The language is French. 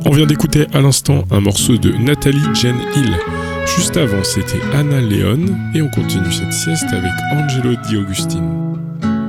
On vient d'écouter à l'instant un morceau de Nathalie Jane Hill. Juste avant, c'était Anna Leon et on continue cette sieste avec Angelo Di Agostino.